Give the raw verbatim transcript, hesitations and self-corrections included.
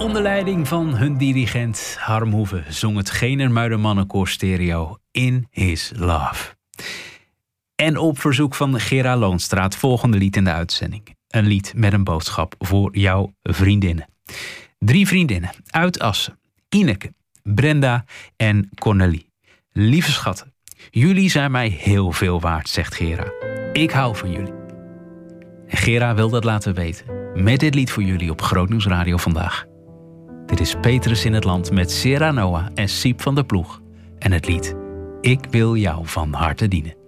Onder leiding van hun dirigent Harm Hoeve zong het Geenermuiden Mannenkoor Stereo In His Love. En op verzoek van Gera Loonstra het volgende lied in de uitzending. Een lied met een boodschap voor jouw vriendinnen. Drie vriendinnen uit Assen. Ineke, Brenda en Cornelie. Lieve schatten, jullie zijn mij heel veel waard, zegt Gera. Ik hou van jullie. En Gera wil dat laten weten met dit lied voor jullie op Grootnieuws Radio vandaag. Dit is Petrus in het Land met Sera Noah en Siep van der Ploeg. En het lied Ik wil jou van harte dienen.